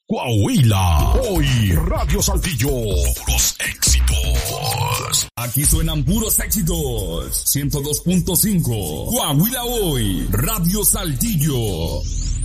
Coahuila. Hoy, Radio Saltillo. Puros éxitos. Aquí suenan puros éxitos. 102.5. Coahuila Hoy. Radio Saltillo.